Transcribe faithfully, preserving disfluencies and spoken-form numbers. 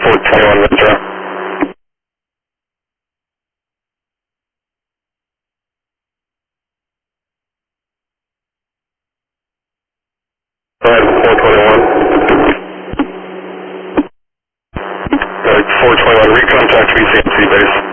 four twenty-one Ventura. Go ahead, four twenty-one. Go ahead, four twenty-one, recontact V C M C base.